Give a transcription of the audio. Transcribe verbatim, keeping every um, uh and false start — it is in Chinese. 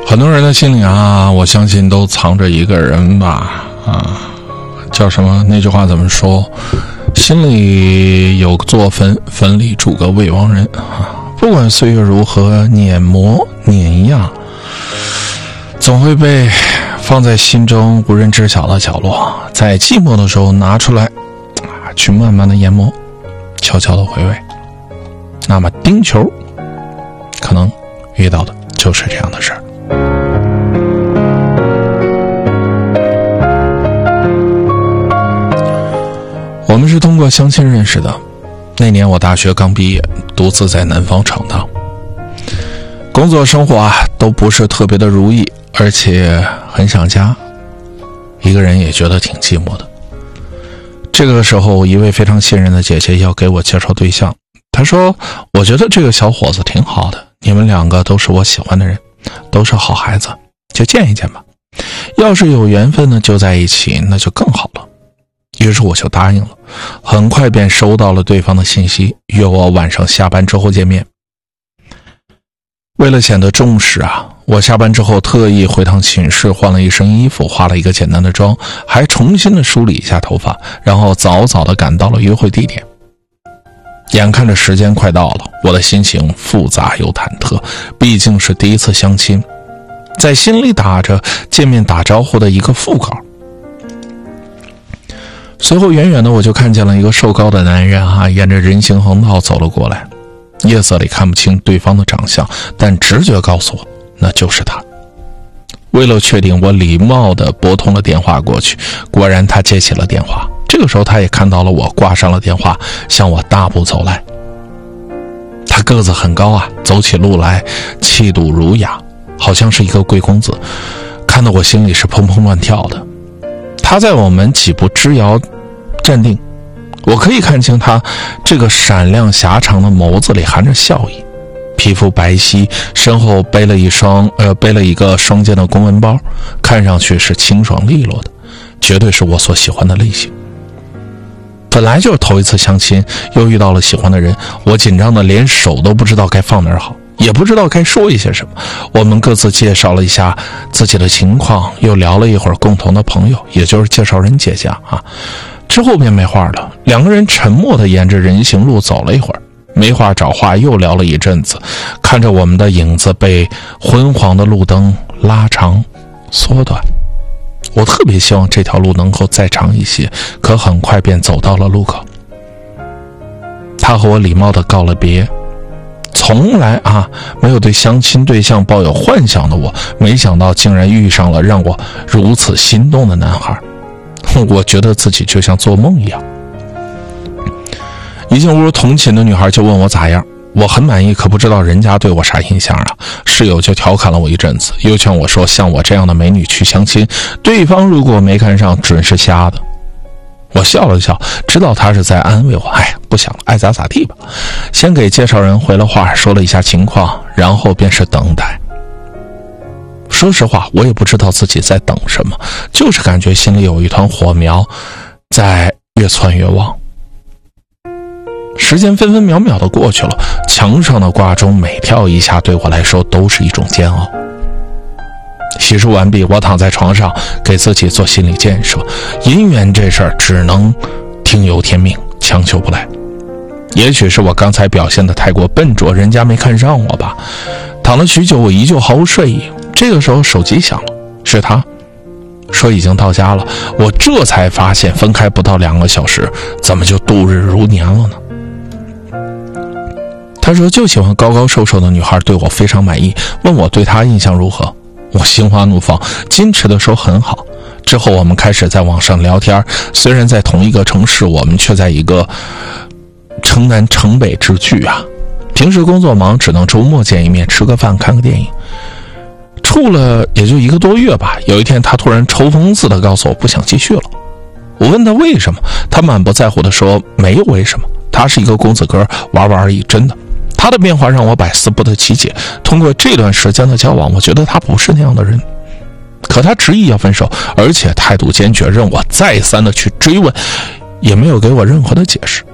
很多人的心里啊，我相信都藏着一个人吧，啊，叫什么？那句话怎么说？心里有座坟，坟里住个未亡人啊。不管岁月如何碾磨碾压，总会被放在心中无人知晓的角落，在寂寞的时候拿出来啊，去慢慢的研磨，悄悄的回味。那么丁球可能遇到的就是这样的事儿。我们是通过相亲认识的，那年我大学刚毕业，独自在南方闯荡，工作生活啊都不是特别的如意，而且很想家，一个人也觉得挺寂寞的。这个时候一位非常信任的姐姐要给我介绍对象，她说我觉得这个小伙子挺好的，你们两个都是我喜欢的人，都是好孩子，就见一见吧，要是有缘分呢就在一起，那就更好了。于是我就答应了，很快便收到了对方的信息，约我晚上下班之后见面。为了显得重视啊，我下班之后特意回趟寝室换了一身衣服，化了一个简单的妆，还重新的梳理一下头发，然后早早的赶到了约会地点。眼看着时间快到了，我的心情复杂又忐忑，毕竟是第一次相亲，在心里打着见面打招呼的一个副稿。随后远远的我就看见了一个瘦高的男人啊，沿着人行横道走了过来。夜色里看不清对方的长相，但直觉告诉我那就是他。为了确定，我礼貌地拨通了电话过去，果然他接起了电话。这个时候他也看到了我，挂上了电话，向我大步走来。他个子很高啊，走起路来气度儒雅，好像是一个贵公子，看得我心里是砰砰乱跳的。他在我们几步之遥站定，我可以看清他这个闪亮狭长的眸子里含着笑意，皮肤白皙，身后背了一双呃背了一个双肩的公文包，看上去是清爽利落的，绝对是我所喜欢的类型。本来就是头一次相亲，又遇到了喜欢的人，我紧张的连手都不知道该放哪儿好，也不知道该说一些什么。我们各自介绍了一下自己的情况，又聊了一会儿共同的朋友，也就是介绍人姐姐啊。之后便没话了，两个人沉默地沿着人行路走了一会儿，没话找话又聊了一阵子，看着我们的影子被昏黄的路灯拉长缩短。我特别希望这条路能够再长一些，可很快便走到了路口。他和我礼貌地告了别。从来啊没有对相亲对象抱有幻想的我，没想到竟然遇上了让我如此心动的男孩。我觉得自己就像做梦一样。一进屋，同寝的女孩就问我咋样，我很满意，可不知道人家对我啥印象啊。室友就调侃了我一阵子，又劝我说像我这样的美女去相亲，对方如果没看上准是瞎的。我笑了笑，知道他是在安慰我，哎，不想了，爱咋咋地吧。先给介绍人回了话，说了一下情况，然后便是等待。说实话，我也不知道自己在等什么，就是感觉心里有一团火苗在越窜越旺。时间分分秒秒的过去了，墙上的挂钟每跳一下对我来说都是一种煎熬。洗漱完毕，我躺在床上给自己做心理建设，姻缘这事儿只能听由天命，强求不来。也许是我刚才表现得太过笨拙，人家没看上我吧。躺了许久，我依旧毫无睡意。这个时候手机响了，是他说已经到家了。我这才发现分开不到两个小时，怎么就度日如年了呢？他说就喜欢高高瘦瘦的女孩，对我非常满意，问我对他印象如何。我心花怒放，矜持的说很好。之后我们开始在网上聊天，虽然在同一个城市，我们却在一个城南城北之距啊。平时工作忙，只能周末见一面，吃个饭，看个电影。处了也就一个多月吧，有一天他突然抽风似的告诉我不想继续了。我问他为什么，他满不在乎的说没有为什么，他是一个公子哥，玩玩而已，真的。他的变化让我百思不得其解，通过这段时间的交往，我觉得他不是那样的人。可他执意要分手，而且态度坚决，任我再三的去追问，也没有给我任何的解释。